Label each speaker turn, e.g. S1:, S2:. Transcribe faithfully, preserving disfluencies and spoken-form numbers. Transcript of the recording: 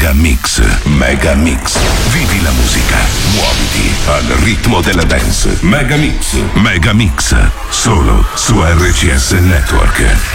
S1: Mega Mix, Mega Mix. Vivi la musica, muoviti al ritmo della dance. Mega Mix, Mega Mix, solo su R C S Network.